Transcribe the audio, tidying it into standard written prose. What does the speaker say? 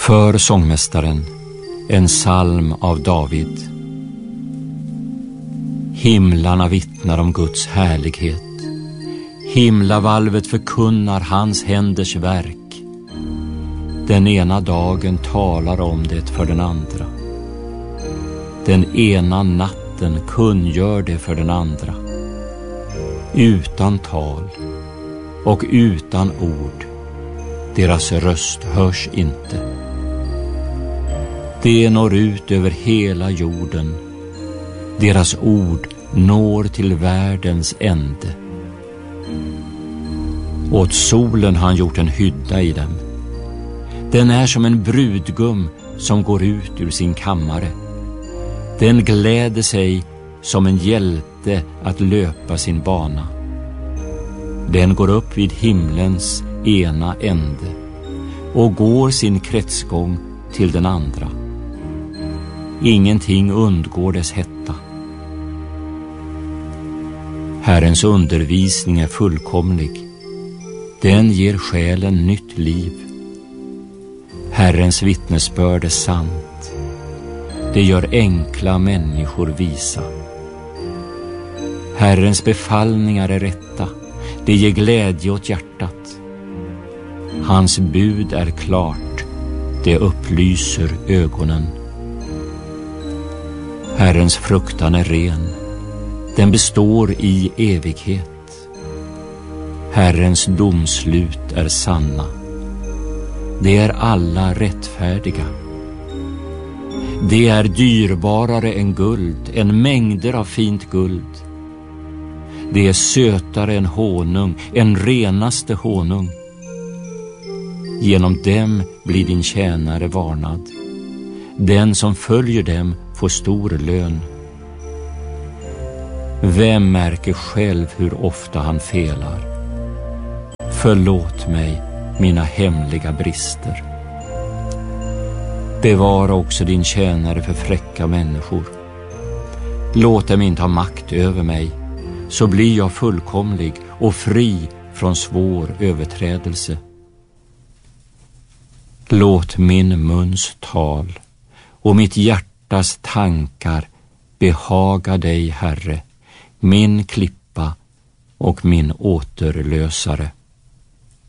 För sångmästaren, en psalm av David. Himlarna vittnar om Guds härlighet. Himlavalvet förkunnar hans händers verk. Den ena dagen talar om det för den andra. Den ena natten kungör det för den andra. Utan tal och utan ord. Deras röst hörs inte. Det når ut över hela jorden. Deras ord når till världens ände. Åt solen har han gjort en hydda i dem. Den är som en brudgum som går ut ur sin kammare. Den gläder sig som en hjälte att löpa sin bana. Den går upp vid himlens ena ände och går sin kretsgång till den andra. Ingenting undgår dess hetta. Herrens undervisning är fullkomlig. Den ger själen nytt liv. Herrens vittnesbörd är sant. Det gör enkla människor visa. Herrens befallningar är rätta. Det ger glädje åt hjärtat. Hans bud är klart. Det upplyser ögonen. Herrens fruktan är ren. Den består i evighet. Herrens domslut är sanna. Det är alla rättfärdiga. Det är dyrbarare än guld, än mängder av fint guld. Det är sötare än honung, än renaste honung. Genom dem blir din tjänare varnad. Den som följer dem får stor lön. Vem märker själv hur ofta han felar? Förlåt mig mina hemliga brister. Bevara också din tjänare för fräcka människor. Låt dem inte ha makt över mig, så blir jag fullkomlig och fri från svår överträdelse. Låt min muns tal och mitt hjärtas tankar behaga dig, Herre, min klippa och min återlösare.